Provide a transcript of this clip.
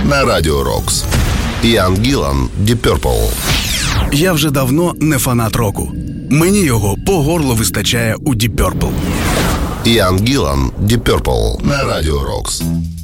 на Радіо Рокс. Ян Гілан, Deep Purple. Я вже давно не фанат року. Мені його по горло вистачає у Deep Purple. Ян Гілан, Deep Purple на Радіо Рокс.